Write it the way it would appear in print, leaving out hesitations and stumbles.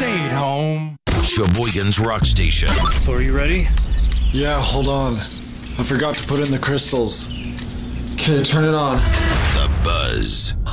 stayed home. Sheboygan's Rock Station. So are you ready? Yeah, hold on. I forgot to put in the crystals. Okay, turn it on. The Buzz.